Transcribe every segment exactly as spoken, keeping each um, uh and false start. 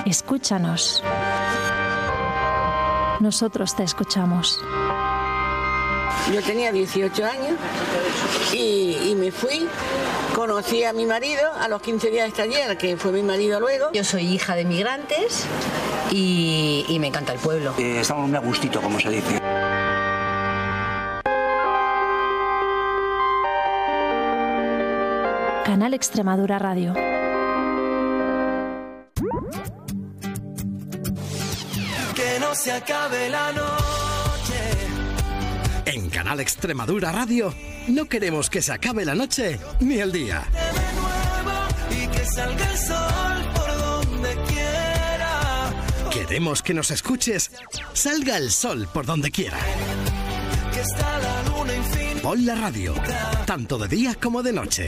Escúchanos. Nosotros te escuchamos. Yo tenía dieciocho años y, y me fui, conocí a mi marido a los quince días de estar allí, que fue mi marido luego. Yo soy hija de migrantes y, y me encanta el pueblo. Eh, estamos muy a gustito, como se dice. Canal Extremadura Radio. Que no se acabe la noche. En Canal Extremadura Radio no queremos que se acabe la noche ni el día. Y que salga el sol por donde quiera. Queremos que nos escuches. Salga el sol por donde quiera. Que está la luna infinita. Pon la radio, tanto de día como de noche.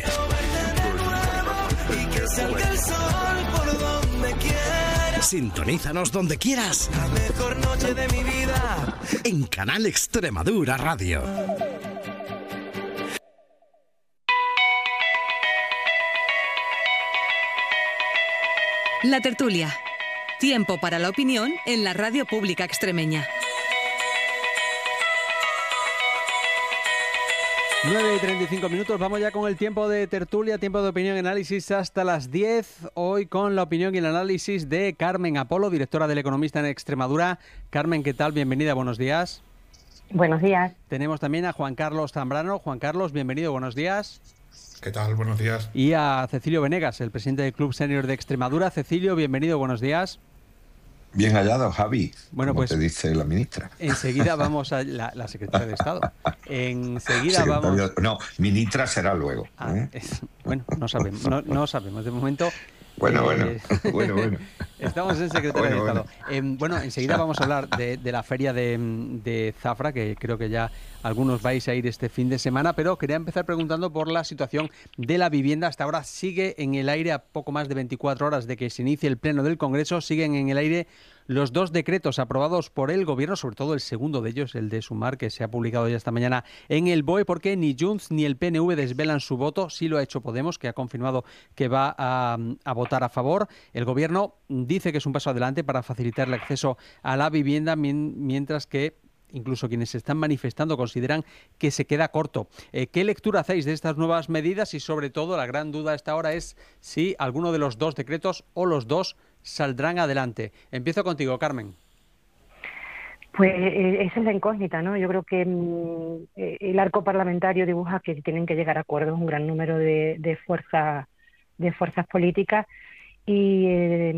Y que salga el sol por donde quiera. Sintonízanos donde quieras. La mejor noche de mi vida. En Canal Extremadura Radio. La tertulia. Tiempo para la opinión en la radio pública extremeña. nueve y treinta y cinco minutos, vamos ya con el tiempo de tertulia, tiempo de opinión y análisis hasta las diez, hoy con la opinión y el análisis de Carmen Apolo, directora del Economista en Extremadura. Carmen, ¿qué tal? Bienvenida, buenos días. Buenos días. Tenemos también a Juan Carlos Zambrano. Juan Carlos, bienvenido, buenos días. ¿Qué tal? Buenos días. Y a Cecilio Venegas, el presidente del Club Senior de Extremadura. Cecilio, bienvenido, buenos días. Bien hallado, Javi, bueno, como pues, te dice la ministra. Enseguida vamos a la, la secretaria de Estado. Enseguida vamos... No, ministra será luego. Ah, ¿eh? es, bueno, no sabemos, no, no sabemos. De momento... Bueno, eh, bueno, bueno, bueno. Estamos en Secretaría bueno, de Estado. Bueno, eh, bueno enseguida vamos a hablar de, de la feria de, de Zafra, que creo que ya algunos vais a ir este fin de semana, pero quería empezar preguntando por la situación de la vivienda. Hasta ahora sigue en el aire, a poco más de veinticuatro horas de que se inicie el pleno del Congreso, siguen en el aire los dos decretos aprobados por el Gobierno, sobre todo el segundo de ellos, el de Sumar, que se ha publicado ya esta mañana en el B O E, porque ni Junts ni el P N V desvelan su voto. Sí lo ha hecho Podemos, que ha confirmado que va a, a votar a favor. El Gobierno dice que es un paso adelante para facilitar el acceso a la vivienda, mientras que incluso quienes se están manifestando consideran que se queda corto. Eh, ¿Qué lectura hacéis de estas nuevas medidas? Y sobre todo, la gran duda a esta hora es si alguno de los dos decretos o los dos saldrán adelante. Empiezo contigo, Carmen. Pues eh, esa es la incógnita, ¿no? Yo creo que mm, el arco parlamentario dibuja que tienen que llegar a acuerdos un gran número de, de, fuerza, de fuerzas políticas y eh,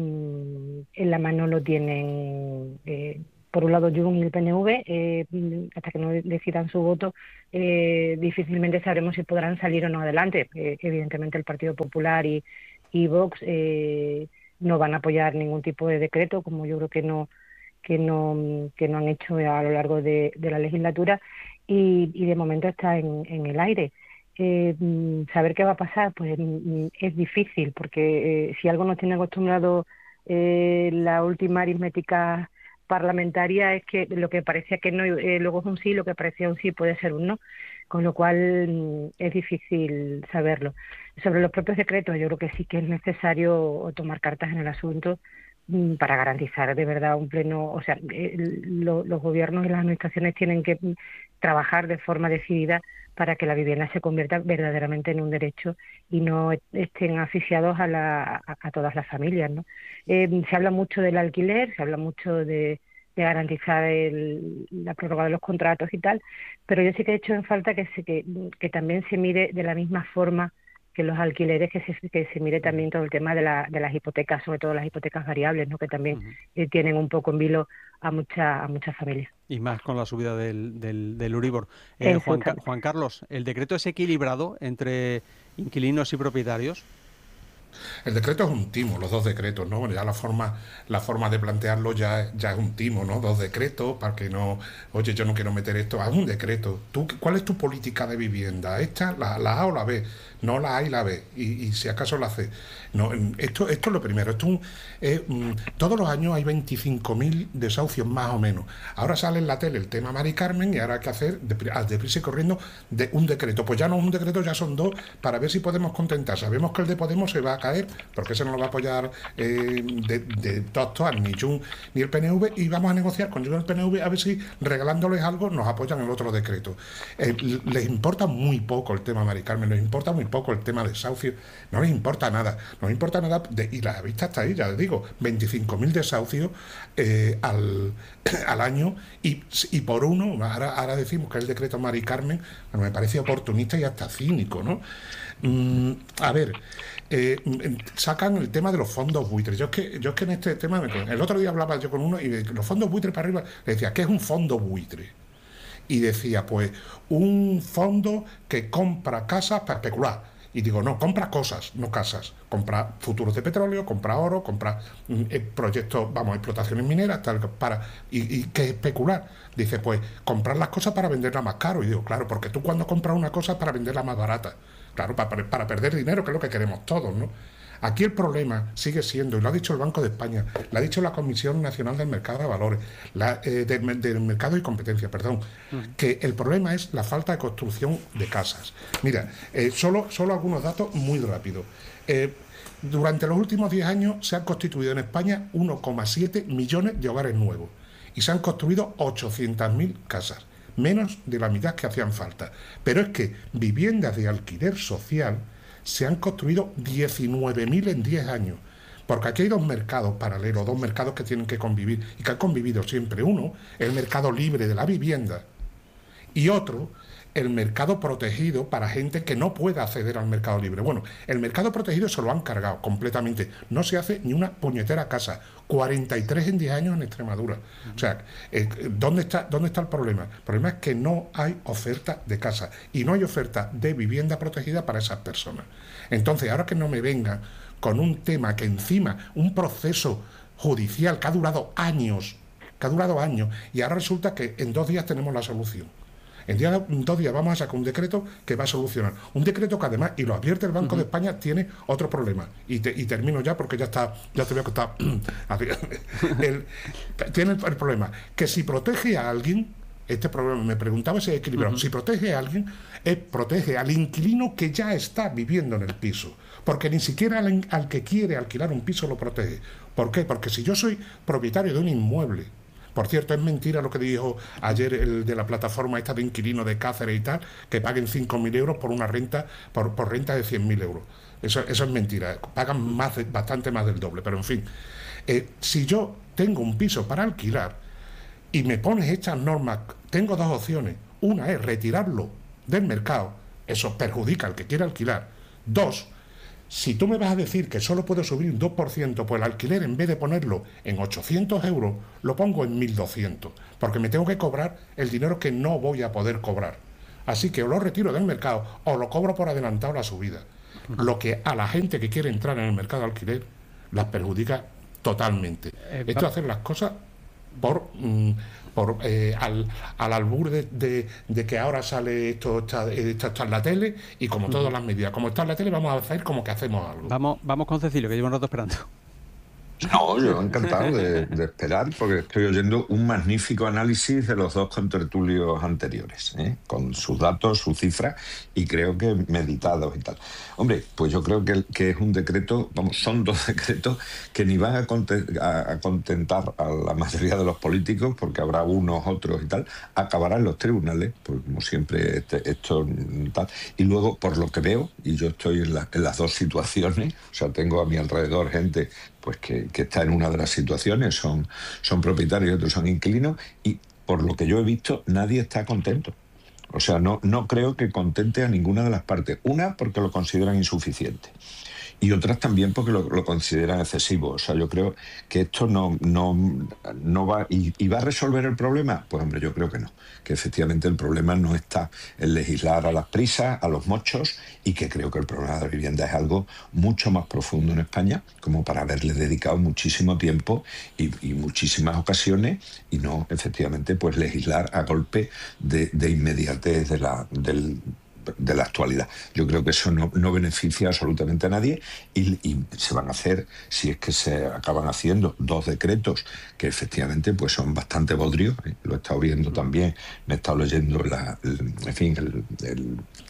en la mano lo tienen... Eh, por un lado Junts y el P N V, eh, hasta que no decidan su voto, eh, difícilmente sabremos si podrán salir o no adelante. Eh, evidentemente el Partido Popular y, y Vox eh, no van a apoyar ningún tipo de decreto, como yo creo que no que no que no han hecho a lo largo de, de la legislatura, y, y de momento está en, en el aire. Eh, saber qué va a pasar pues es difícil, porque eh, si algo nos tiene acostumbrado eh, la última aritmética parlamentaria es que lo que parecía que no eh, luego es un sí, lo que parecía un sí puede ser un no, con lo cual es difícil saberlo. Sobre los propios decretos, yo creo que sí que es necesario tomar cartas en el asunto para garantizar de verdad un pleno, o sea, eh, lo, los gobiernos y las administraciones tienen que trabajar de forma decidida para que la vivienda se convierta verdaderamente en un derecho y no estén asfixiados a, la, a, a todas las familias, ¿no? Eh, se habla mucho del alquiler, se habla mucho de, de garantizar el, la prórroga de los contratos y tal, pero yo sí que he hecho en falta que, se, que, que también se mire de la misma forma que los alquileres, que se, que se mire también todo el tema de, la, de las hipotecas, sobre todo las hipotecas variables, ¿no? Que también uh-huh. eh, tienen un poco en vilo a, mucha, a muchas familias. Y más con la subida del, del, del Euribor. Eh, Juan, Juan Carlos, ¿el decreto es equilibrado entre inquilinos y propietarios? El decreto es un timo, los dos decretos, ¿no? Bueno, ya la forma, la forma de plantearlo ya, ya es un timo, ¿no? Dos decretos para que no, oye, yo no quiero meter esto, haz un decreto. ¿Tú, ¿Cuál es tu política de vivienda? ¿Esta, la, la A o la B? No, la A y la B, y, y si acaso la C. No, esto, esto es lo primero. Esto es un, eh, todos los años hay veinticinco mil desahucios más o menos. Ahora sale en la tele el tema Mari Carmen y ahora hay que hacer deprisa y corriendo de un decreto. Pues ya no es un decreto, ya son dos, para ver si podemos contentar. Sabemos que el de Podemos se va a caer, porque ese no lo va a apoyar eh, de, de todas, todas, ni Junts ni el P N V, y vamos a negociar con Junts y el P N V a ver si regalándoles algo nos apoyan el otro decreto. Eh, les importa muy poco el tema Mari Carmen, les importa muy poco el tema desahucios, no les importa nada, no les importa nada, de, y la vista está ahí, ya les digo, veinticinco mil desahucios eh, al, al año, y, y por uno, ahora, ahora decimos que el decreto Mari Carmen, bueno, me parece oportunista y hasta cínico, ¿no? Mm, a ver, eh, sacan el tema de los fondos buitres. Yo es que, yo es que en este tema, me, el otro día hablaba yo con uno y de los fondos buitres para arriba, le decía, ¿qué es un fondo buitre? Y decía, pues, un fondo que compra casas para especular. Y digo, no, compra cosas, no casas. Compra futuros de petróleo, compra oro, compra eh, proyectos, vamos, explotaciones mineras, tal, para. ¿Y, y qué es especular? Dice, pues, comprar las cosas para venderlas más caro. Y digo, claro, porque tú cuando compras una cosa es para venderla más barata. Claro, para, para perder dinero, que es lo que queremos todos, ¿no? Aquí el problema sigue siendo, y lo ha dicho el Banco de España, lo ha dicho la Comisión Nacional del Mercado de Valores, la, eh, de, del Mercado y Competencia, perdón, uh-huh. que el problema es la falta de construcción de casas. Mira, eh, solo, solo algunos datos muy rápidos. Eh, durante los últimos diez años se han constituido en España uno coma siete millones de hogares nuevos y se han construido ochocientas mil casas, menos de la mitad que hacían falta. Pero es que viviendas de alquiler social se han construido diecinueve mil en diez años, porque aquí hay dos mercados paralelos, dos mercados que tienen que convivir y que han convivido siempre. Uno, el mercado libre de la vivienda, y otro, el mercado protegido para gente que no pueda acceder al mercado libre. Bueno, el mercado protegido se lo han cargado completamente, no se hace ni una puñetera casa, cuarenta y tres en diez años en Extremadura. O sea, eh, ¿dónde está, ¿dónde está el problema? El problema es que no hay oferta de casa y no hay oferta de vivienda protegida para esas personas. Entonces, ahora que no me vengan con un tema que encima, un proceso judicial que ha durado años, que ha durado años, y ahora resulta que en dos días tenemos la solución. En, día, en dos días vamos a sacar un decreto que va a solucionar. Un decreto que además, y lo advierte el Banco uh-huh. de España, tiene otro problema. Y, te, y termino ya porque ya está, ya te veo que está... el, tiene el, el problema que si protege a alguien, este problema, me preguntaba si es equilibrado, uh-huh. si protege a alguien, es, protege al inquilino que ya está viviendo en el piso. Porque ni siquiera al, al que quiere alquilar un piso lo protege. ¿Por qué? Porque si yo soy propietario de un inmueble, por cierto, es mentira lo que dijo ayer el de la plataforma esta de inquilino de Cáceres y tal, que paguen cinco mil euros por una renta, por, por renta de cien mil euros. Eso, eso es mentira, pagan más de, bastante más del doble, pero en fin. Eh, si yo tengo un piso para alquilar y me pones estas normas, tengo dos opciones. Una es retirarlo del mercado, eso perjudica al que quiere alquilar. Dos, si tú me vas a decir que solo puedo subir un dos por ciento, pues el alquiler, en vez de ponerlo en ochocientos euros, lo pongo en mil doscientos, porque me tengo que cobrar el dinero que no voy a poder cobrar. Así que o lo retiro del mercado o lo cobro por adelantado la subida. Lo que a la gente que quiere entrar en el mercado de alquiler las perjudica totalmente. Eh, Esto es hacer las cosas por... Mmm, Por, eh, al, al albur de, de, de que ahora sale esto, está, esto está en la tele, y como todas las medidas, como está en la tele, vamos a hacer como que hacemos algo. Vamos, vamos con Cecilio, que lleva un rato esperando. No, yo encantado de, de esperar, porque estoy oyendo un magnífico análisis de los dos contertulios anteriores, ¿eh? Con sus datos, sus cifras, y creo que meditados y tal. Hombre, pues yo creo que, que es un decreto, vamos, son dos decretos que ni van a, content, a, a contentar a la mayoría de los políticos, porque habrá unos, otros y tal, acabarán en los tribunales, porque como siempre este, esto tal, y luego, por lo que veo, y yo estoy en, la, en las dos situaciones, o sea, tengo a mi alrededor gente pues que, que está en una de las situaciones, son, son propietarios y otros son inquilinos, y por lo que yo he visto, nadie está contento. O sea, no, no creo que contente a ninguna de las partes. Una, porque lo consideran insuficiente, y otras también porque lo, lo consideran excesivo. O sea, yo creo que esto no, no, no va... ¿Y, ¿Y va a resolver el problema? Pues hombre, yo creo que no. Que efectivamente el problema no está en legislar a las prisas, a los mochos, y que creo que el problema de la vivienda es algo mucho más profundo en España, como para haberle dedicado muchísimo tiempo y, y muchísimas ocasiones, y no, efectivamente, pues legislar a golpe de, de inmediatez de la, del... de la actualidad. Yo creo que eso no, no beneficia absolutamente a nadie, y, y se van a hacer, si es que se acaban haciendo, dos decretos que efectivamente pues son bastante bodrios, ¿eh? Lo he estado viendo también, me he estado leyendo la, el, en fin, el, el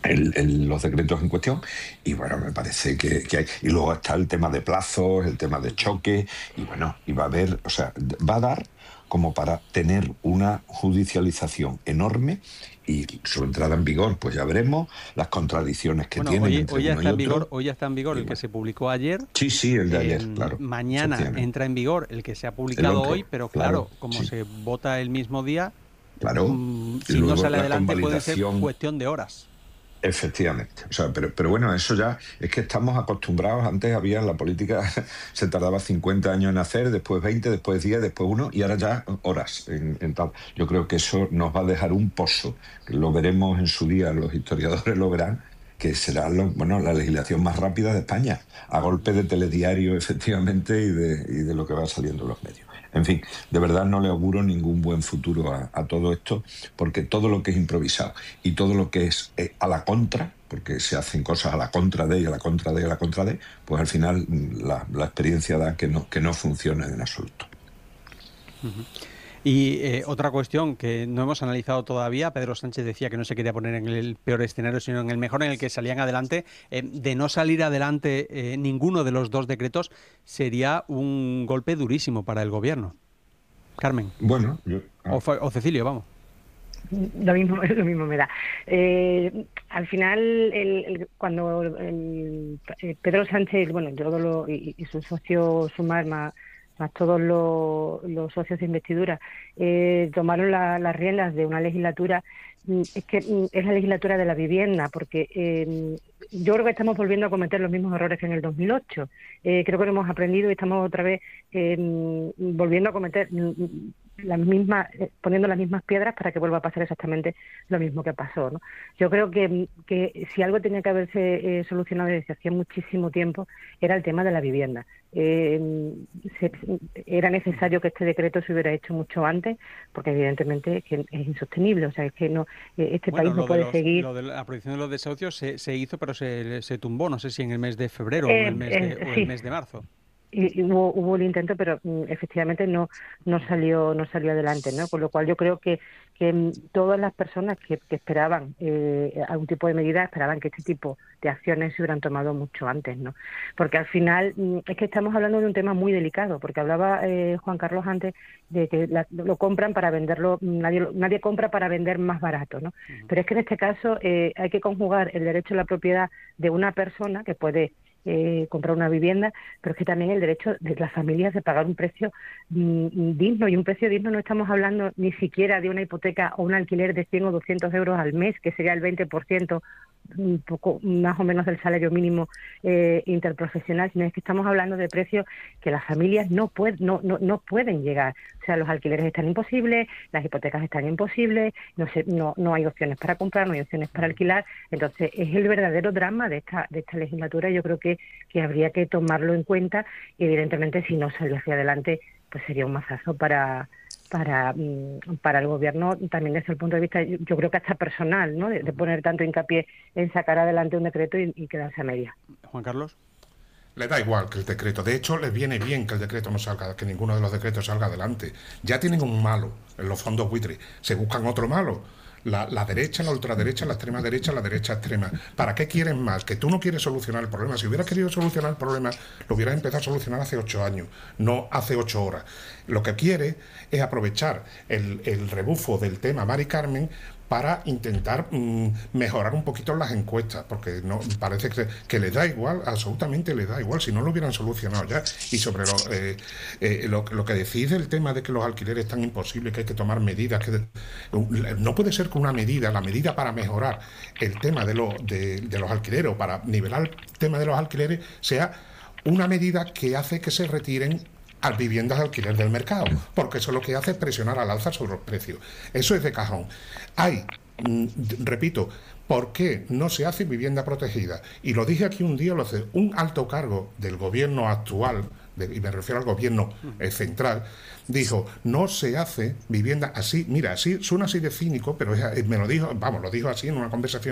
El, el, los decretos en cuestión, y bueno, me parece que, que hay, y luego está el tema de plazos, el tema de choque, y bueno, y va a haber, o sea, va a dar como para tener una judicialización enorme, y su entrada en vigor, pues ya veremos las contradicciones que bueno, tienen hoy, entre hoy ya uno está y en vigor, otro. hoy ya está en vigor el Y que bueno. se publicó ayer. Sí, sí, el de ayer, Eh, claro. Mañana entra en vigor el que se ha publicado otro, hoy, pero claro, claro, como sí. se vota el mismo día, Claro. mmm, Y si no luego sale la adelante puede ser convalidación. cuestión de horas. Efectivamente, o sea, pero, pero bueno, eso ya es que estamos acostumbrados. Antes había la política, se tardaba cincuenta años en hacer, después veinte, después diez, después uno, y ahora ya horas en, en tal. Yo creo que eso nos va a dejar un pozo, que lo veremos en su día, los historiadores lo verán, que será lo, bueno, la legislación más rápida de España, a golpe de telediario, efectivamente, y de, y de lo que va saliendo en los medios. En fin, de verdad no le auguro ningún buen futuro a, a todo esto, porque todo lo que es improvisado y todo lo que es eh, a la contra, porque se hacen cosas a la contra de y a la contra de y a la contra de, pues al final la, la experiencia da que no, que no funciona en absoluto. Uh-huh. Y eh, otra cuestión que no hemos analizado todavía, Pedro Sánchez decía que no se quería poner en el peor escenario, sino en el mejor, en el que salían adelante. Eh, de no salir adelante eh, ninguno de los dos decretos, sería un golpe durísimo para el gobierno. Carmen. Bueno, yo... Ah. O, o Cecilio, vamos. Lo mismo, lo mismo me da. Eh, al final, el, el, cuando el, el Pedro Sánchez, bueno, yo lo, y, y su socio Sumar, más, más todos los, los socios de investidura, eh, tomaron la, las riendas de una legislatura, es que es la legislatura de la vivienda, porque eh, yo creo que estamos volviendo a cometer los mismos errores que en el dos mil ocho. Eh, creo que lo hemos aprendido y estamos otra vez eh, volviendo a cometer las mismas, poniendo las mismas piedras para que vuelva a pasar exactamente lo mismo que pasó, ¿no? Yo creo que, que si algo tenía que haberse eh, solucionado desde hacía muchísimo tiempo era el tema de la vivienda. Eh, se, era necesario que este decreto se hubiera hecho mucho antes, porque evidentemente es, que es insostenible, o sea, es que no eh, este bueno, país no puede los, seguir. Lo de la prohibición de los desahucios se, se hizo, pero se, se tumbó, no sé si en el mes de febrero eh, o, el mes eh, de, o sí. el mes de marzo. Y, y hubo, hubo el intento, pero mm, efectivamente no no salió no salió adelante, ¿no? Con lo cual yo creo que, que mm, todas las personas que, que esperaban eh, algún tipo de medida esperaban que este tipo de acciones se hubieran tomado mucho antes, ¿no? Porque al final mm, es que estamos hablando de un tema muy delicado, porque hablaba eh, Juan Carlos antes de que la, lo compran para venderlo, nadie nadie compra para vender más barato, ¿no? Uh-huh. Pero es que en este caso eh, hay que conjugar el derecho a la propiedad de una persona que puede Eh, comprar una vivienda, pero es que también el derecho de las familias de pagar un precio mm, digno, y un precio digno no estamos hablando ni siquiera de una hipoteca o un alquiler de cien o doscientos euros al mes, que sería el veinte por ciento, un poco más o menos del salario mínimo eh, interprofesional, sino es que estamos hablando de precios que las familias no, puede, no, no, no pueden llegar. O sea, los alquileres están imposibles, las hipotecas están imposibles, no, sé, no, no hay opciones para comprar, no hay opciones para alquilar. Entonces es el verdadero drama de esta, de esta legislatura. Yo creo que, que habría que tomarlo en cuenta, y evidentemente si no sale hacia adelante pues sería un mazazo para para para el gobierno, también desde el punto de vista, yo, yo creo que hasta personal, ¿no? De, de poner tanto hincapié en sacar adelante un decreto y, y quedarse a media. Juan Carlos. Le da igual que el decreto. De hecho, les viene bien que el decreto no salga, que ninguno de los decretos salga adelante. Ya tienen un malo en los fondos buitres. Se buscan otro malo. La, la derecha, la ultraderecha, la extrema derecha, la derecha extrema. ¿Para qué quieren más? Que tú no quieres solucionar el problema. Si hubieras querido solucionar el problema, lo hubieras empezado a solucionar hace ocho años, no hace ocho horas. Lo que quiere es aprovechar el, el rebufo del tema Mari Carmen para intentar mmm, mejorar un poquito las encuestas, porque no parece que, que les da igual, absolutamente les da igual, si no lo hubieran solucionado ya. Y sobre lo, eh, eh, lo, lo que decís del tema de que los alquileres están imposibles, que hay que tomar medidas, que de, no puede ser que una medida, la medida para mejorar el tema de, lo, de, de los alquileres, o para nivelar el tema de los alquileres, sea una medida que hace que se retiren a viviendas de alquiler del mercado, porque eso lo que hace es presionar al alza sobre los precios. Eso es de cajón. Hay, mm, repito, ¿por qué no se hace vivienda protegida? Y lo dije aquí un día, lo hace un alto cargo del gobierno actual, de, y me refiero al gobierno eh, central, dijo, no se hace vivienda así, mira, así suena así de cínico, pero es, me lo dijo, vamos, lo dijo así en una conversación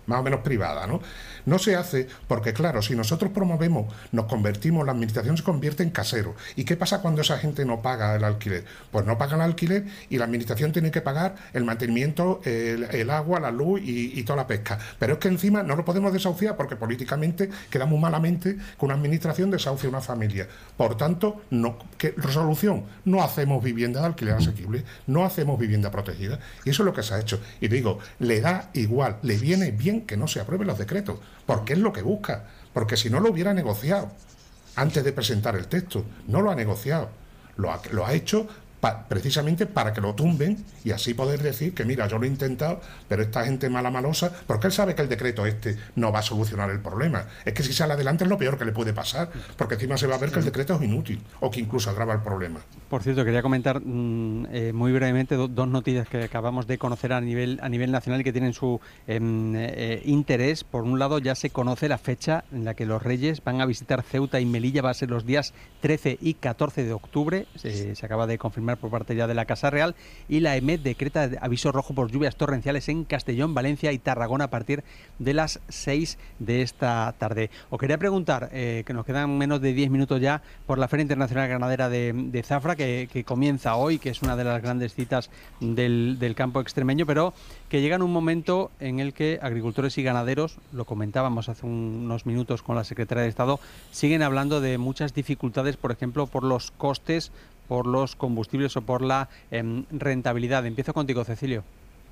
más o menos privada, ¿no? No se hace porque, claro, si nosotros promovemos, nos convertimos, la administración se convierte en casero. ¿Y qué pasa cuando esa gente no paga el alquiler? Pues no pagan el alquiler y la administración tiene que pagar el mantenimiento, el, el agua, la luz y, y toda la pesca. Pero es que encima no lo podemos desahuciar porque políticamente queda muy malamente que una administración desahucie a una familia. Por tanto, no, ¿qué resolución? No hacemos vivienda de alquiler asequible, no hacemos vivienda protegida. Y eso es lo que se ha hecho. Y digo, le da igual, le viene bien que no se aprueben los decretos, porque es lo que busca. Porque si no lo hubiera negociado antes de presentar el texto, no lo ha negociado, lo ha, lo ha hecho pa, precisamente para que lo tumben y así poder decir que mira, yo lo he intentado, pero esta gente mala malosa, porque él sabe que el decreto este no va a solucionar el problema. Es que si sale adelante es lo peor que le puede pasar, porque encima se va a ver que el decreto es inútil o que incluso agrava el problema. Por cierto, quería comentar mmm, eh, muy brevemente do, dos noticias que acabamos de conocer a nivel a nivel nacional y que tienen su eh, eh, interés. Por un lado, ya se conoce la fecha en la que los Reyes van a visitar Ceuta y Melilla, va a ser los días trece y catorce de octubre, se, se acaba de confirmar por parte ya de la Casa Real, y la E M E D decreta aviso rojo por lluvias torrenciales en Castellón, Valencia y Tarragona a partir de las seis de esta tarde. Os quería preguntar, eh, que nos quedan menos de diez minutos ya, por la Feria Internacional Ganadera de, de Zafra, que, que comienza hoy, que es una de las grandes citas del, del campo extremeño, pero que llega en un momento en el que agricultores y ganaderos, lo comentábamos hace un, unos minutos con la Secretaria de Estado, siguen hablando de muchas dificultades, por ejemplo, por los costes, por los combustibles o por la eh, rentabilidad. Empiezo contigo, Cecilio.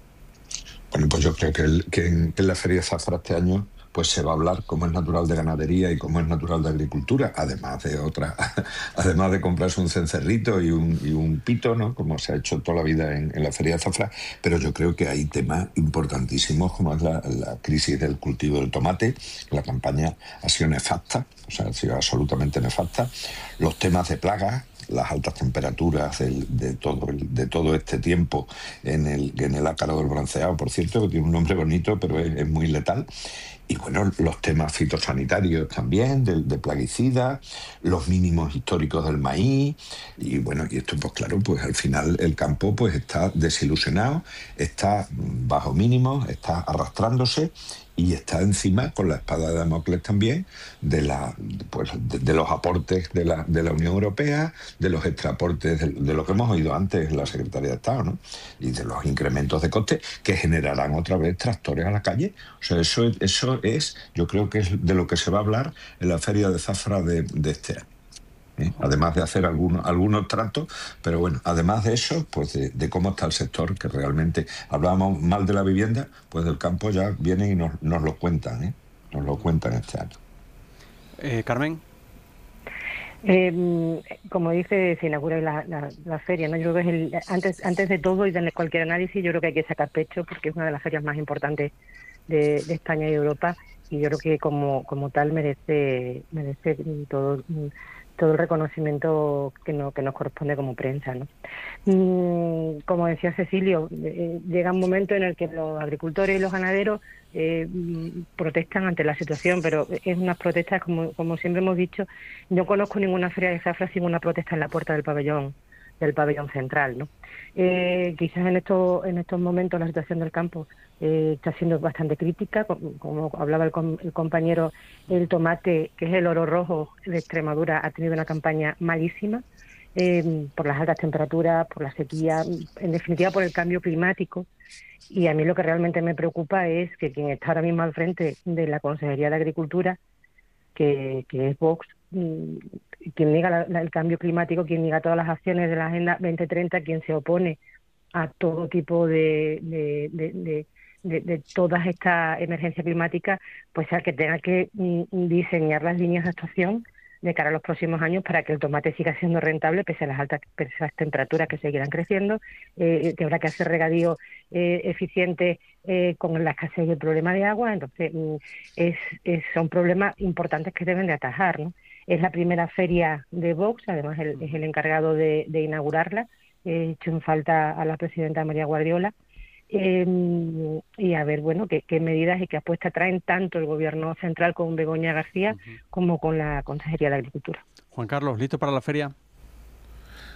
Bueno, pues yo creo que, el, que, en, que en la Feria de Zafra este año pues se va a hablar como es natural de ganadería y como es natural de agricultura, además de otra, además de comprarse un cencerrito y un, y un pito, ¿no? Como se ha hecho toda la vida en, en la Feria de Zafra, pero yo creo que hay temas importantísimos como es la, la crisis del cultivo del tomate. La campaña ha sido nefasta, o sea, ha sido absolutamente nefasta. Los temas de plagas, las altas temperaturas del, de, todo el, de todo este tiempo en el, en el ácaro del bronceado, por cierto, que tiene un nombre bonito, pero es, es muy letal. Y bueno, los temas fitosanitarios también, de, de plaguicidas, los mínimos históricos del maíz, y bueno, y esto pues claro, pues al final el campo pues está desilusionado, está bajo mínimos, está arrastrándose, y está encima con la espada de Damocles también de, la, pues, de, de los aportes de la, de la Unión Europea, de los extraaportes, de, de lo que hemos oído antes en la Secretaría de Estado, ¿no? Y de los incrementos de costes que generarán otra vez tractores a la calle. O sea, eso, eso es, yo creo que es de lo que se va a hablar en la Feria de Zafra de, de este año. ¿Eh? Además de hacer algunos, algunos tratos, pero bueno, además de eso, pues de, de cómo está el sector, que realmente hablábamos mal de la vivienda, pues del campo ya vienen y nos, nos lo cuentan, ¿eh? Nos lo cuentan este año. Eh, Carmen. Eh, como dice, se inaugura la, la, la feria, ¿no? Yo creo que es el, antes, antes de todo y de cualquier análisis, yo creo que hay que sacar pecho porque es una de las ferias más importantes de, de España y Europa, y yo creo que como, como tal merece, merece todo todo el reconocimiento que, no, que nos corresponde como prensa, ¿no? Mm, como decía Cecilio, eh, llega un momento en el que los agricultores y los ganaderos eh, protestan ante la situación, pero es unas protestas, como, como siempre hemos dicho, no conozco ninguna feria de Zafra sin una protesta en la puerta del pabellón del pabellón central, ¿no? Eh, quizás en estos en estos momentos la situación del campo eh, está siendo bastante crítica, como, como hablaba el, com, el compañero, el tomate, que es el oro rojo de Extremadura, ha tenido una campaña malísima eh, por las altas temperaturas, por la sequía, en definitiva por el cambio climático. Y a mí lo que realmente me preocupa es que quien está ahora mismo al frente de la Consejería de Agricultura, que, que es Vox, quien niega la, la, el cambio climático, quien niega todas las acciones de la Agenda veinte treinta, quien se opone a todo tipo de, de, de, de, de, de todas estas emergencias climáticas, pues al que tenga que mm, diseñar las líneas de actuación de cara a los próximos años para que el tomate siga siendo rentable pese a las altas pese a las temperaturas que seguirán creciendo, eh, que habrá que hacer regadío eh, eficiente eh, con la escasez y el problema de agua. Entonces mm, es, es, son problemas importantes que deben de atajar, ¿no? Es la primera feria de Vox, además el, es el encargado de, de inaugurarla. He hecho en falta a la presidenta María Guardiola. Eh, y a ver, bueno, qué, qué medidas y qué apuestas traen tanto el Gobierno central con Begoña García uh-huh. como con la Consejería de Agricultura. Juan Carlos, ¿listo para la feria?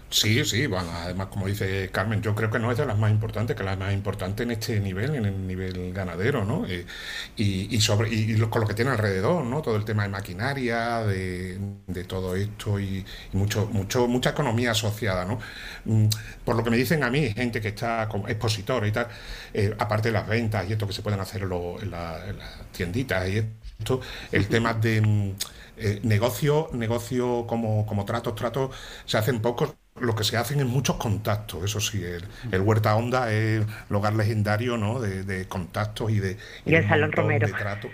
Sí, sí, bueno, además, como dice Carmen, yo creo que no es de las más importantes, que la más importante en este nivel, en el nivel ganadero, ¿no? Eh, y, y sobre y, y lo, con lo que tiene alrededor, ¿no? Todo el tema de maquinaria, de, de todo esto y, y mucho, mucho, mucha economía asociada, ¿no? Mm, por lo que me dicen a mí, gente que está como expositor y tal, eh, aparte de las ventas y esto que se pueden hacer en, lo, en, la, en las tienditas y esto, el tema de mm, eh, negocio, negocio como, como tratos, tratos, se hacen pocos. Lo que se hacen es muchos contactos, eso sí, el, el Huerta Onda es lugar legendario, ¿no? De, de contactos y de y, y el Salón Romero de trato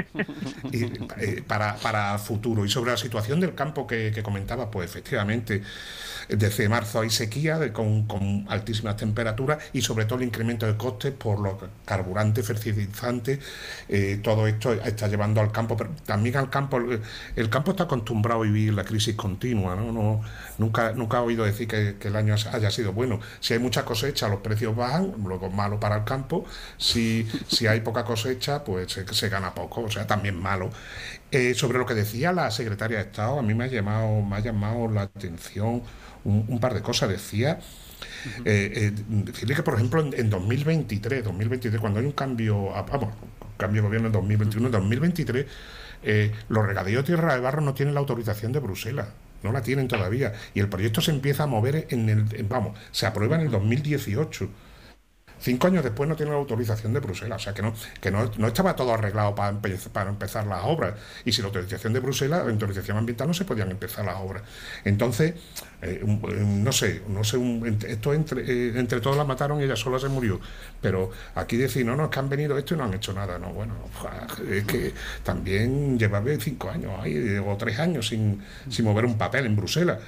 y, eh, para, para futuro. Y sobre la situación del campo que, que comentaba, pues efectivamente desde marzo hay sequía de, con, con altísimas temperaturas y sobre todo el incremento de costes por los carburantes, fertilizantes, eh, todo esto está llevando al campo, pero también al campo, el, el campo está acostumbrado a vivir la crisis continua, ¿no? No, nunca, nunca he oído decir que, que el año haya sido bueno. Si hay mucha cosecha, los precios bajan, luego malo para el campo. Si, si hay poca cosecha, pues se, se gana poco, o sea, también malo. Eh, sobre lo que decía la secretaria de Estado, a mí me ha llamado, me ha llamado la atención un, un par de cosas. Decía, uh-huh. eh, eh, decirle que, por ejemplo, en, en dos mil veintitrés, cuando hay un cambio, vamos, cambio de gobierno en dos mil veintiuno, en dos mil veintitrés, eh, los regadíos de tierra de barro no tienen la autorización de Bruselas. No la tienen todavía. Y el proyecto se empieza a mover en el... En, vamos, se aprueba en el dos mil dieciocho. Cinco años después no tiene la autorización de Bruselas. O sea, que no que no, no estaba todo arreglado para, empe- para empezar las obras. Y sin la autorización de Bruselas, la autorización ambiental, no se podían empezar las obras. Entonces, eh, un, no sé, no sé un, esto entre, eh, entre todos la mataron y ella sola se murió. Pero aquí decir, no, no, es que han venido esto y no han hecho nada. No, bueno, es que también llevaba cinco años ahí, o tres años sin, sin mover un papel en Bruselas.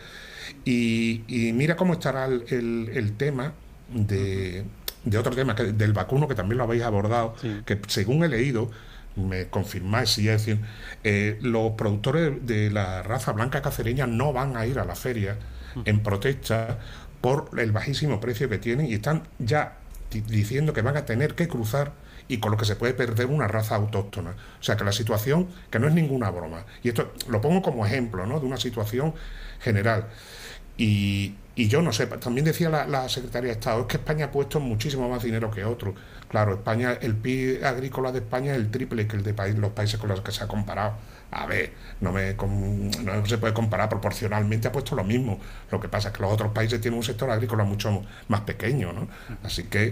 Y, y mira cómo estará el, el, el tema de... de otro tema, que, del vacuno, que también lo habéis abordado, sí. Que según he leído, me confirmáis, si es decir, eh, los productores de la raza blanca cacereña no van a ir a la feria uh-huh. en protesta por el bajísimo precio que tienen y están ya t- diciendo que van a tener que cruzar y con lo que se puede perder una raza autóctona. O sea que la situación, que no es ninguna broma, y esto lo pongo como ejemplo, ¿no?, de una situación general. Y, y yo no sé, también decía la, la secretaria de Estado, es que España ha puesto muchísimo más dinero que otros. Claro, España, el P I B agrícola de España es el triple que el de país, los países con los que se ha comparado. A ver, no, me, no se puede comparar proporcionalmente, ha puesto lo mismo. Lo que pasa es que los otros países tienen un sector agrícola mucho más pequeño, ¿no? Así que,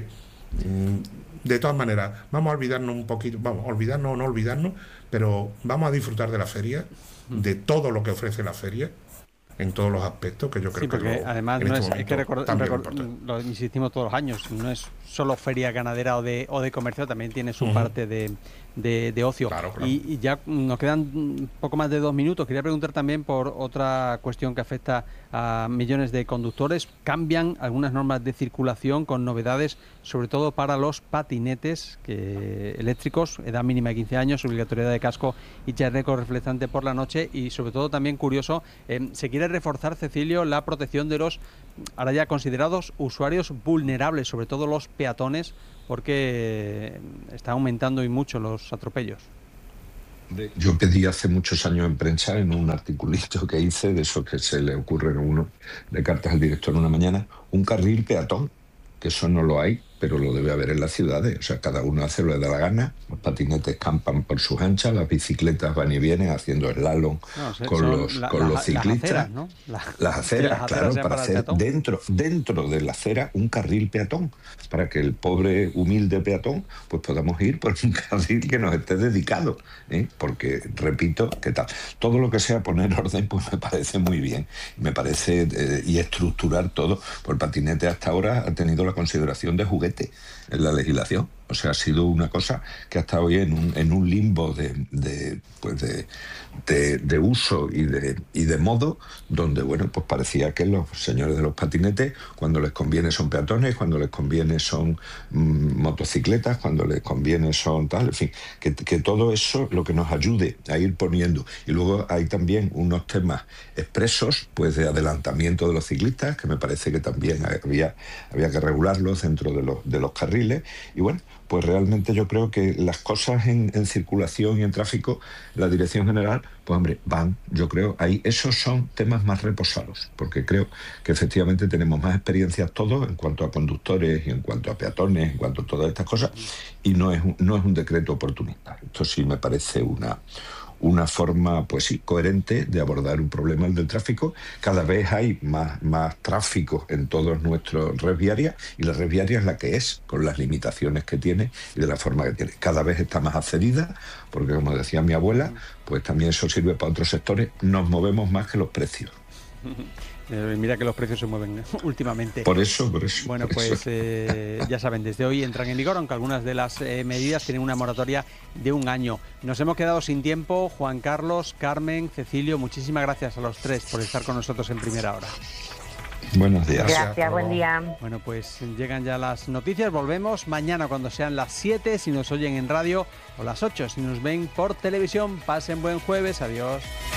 de todas maneras, vamos a olvidarnos un poquito, vamos, olvidarnos o no olvidarnos, pero vamos a disfrutar de la feria, de todo lo que ofrece la feria, en todos los aspectos, que yo creo sí, porque que lo, además no este es, hay que recordar, record, lo insistimos todos los años, no es solo feria ganadera o de o de comercio, también tiene su uh-huh. parte de, de, de ocio. Claro, claro. Y, y ya nos quedan poco más de dos minutos. Quería preguntar también por otra cuestión que afecta a millones de conductores. Cambian algunas normas de circulación con novedades, sobre todo para los patinetes que, eléctricos, edad mínima de quince años, obligatoriedad de casco y chaleco reflectante por la noche, y sobre todo también curioso, eh, se quiere reforzar, Cecilio, la protección de los ahora ya considerados usuarios vulnerables, sobre todo los peatones, porque está aumentando y mucho los atropellos. Yo pedí hace muchos años en prensa, en un articulito que hice, de esos que se le ocurren a uno, de cartas al director una mañana, un carril peatón, que eso no lo hay, pero lo debe haber en las ciudades. O sea, cada uno hace lo que le da la gana, los patinetes campan por sus anchas, las bicicletas van y vienen haciendo slalom no, o sea, con, los, la, con la, los ciclistas. Las aceras, ¿no? La, las aceras, las claro, aceras para, para hacer dentro, dentro de la acera un carril peatón, para que el pobre, humilde peatón, pues podamos ir por un carril que nos esté dedicado, ¿eh? Porque, repito, ¿qué tal? Todo lo que sea poner orden, pues me parece muy bien. Me parece, eh, y estructurar todo, pues el patinete hasta ahora ha tenido la consideración de juguete en la legislación. O sea, ha sido una cosa que ha estado hoy en un, en un limbo de, de, pues de, de, de uso y de, y de modo, donde, bueno, pues parecía que los señores de los patinetes, cuando les conviene son peatones, cuando les conviene son mmm, motocicletas, cuando les conviene son tal, en fin, que, que todo eso lo que nos ayude a ir poniendo. Y luego hay también unos temas expresos, pues de adelantamiento de los ciclistas, que me parece que también había, había que regularlos dentro de los, de los carriles, y bueno, pues realmente yo creo que las cosas en, en circulación y en tráfico, la Dirección General, pues hombre, van, yo creo, ahí esos son temas más reposados, porque creo que efectivamente tenemos más experiencias todos en cuanto a conductores y en cuanto a peatones, en cuanto a todas estas cosas, y no es, no es un decreto oportunista. Esto sí me parece una... una forma, pues sí, coherente de abordar un problema, el del tráfico. Cada vez hay más, más tráfico en todas nuestras redes viarias, y la red viaria es la que es, con las limitaciones que tiene y de la forma que tiene. Cada vez está más accedida, porque como decía mi abuela, pues también eso sirve para otros sectores, nos movemos más que los precios. Mira que los precios se mueven últimamente. Por eso, por eso. Bueno, por pues eso. eh, ya saben, desde hoy entran en vigor, aunque algunas de las eh, medidas tienen una moratoria de un año. Nos hemos quedado sin tiempo. Juan Carlos, Carmen, Cecilio, muchísimas gracias a los tres por estar con nosotros en Primera Hora. Buenos días. Gracias, buen día. Bueno, pues llegan ya las noticias. Volvemos mañana cuando sean las siete, si nos oyen en radio, o las ocho, si nos ven por televisión. Pasen buen jueves. Adiós.